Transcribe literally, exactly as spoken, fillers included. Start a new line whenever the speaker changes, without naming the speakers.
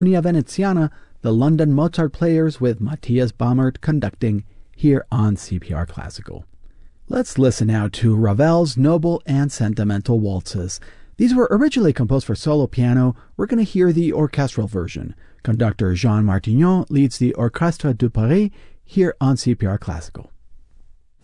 Veneziana, the London Mozart Players with Matthias Baumert conducting here on C P R Classical. Let's listen now to Ravel's Noble and Sentimental Waltzes. These were originally composed for solo piano. We're going to hear the orchestral version. Conductor Jean Martignon leads the Orchestre de Paris here on C P R Classical.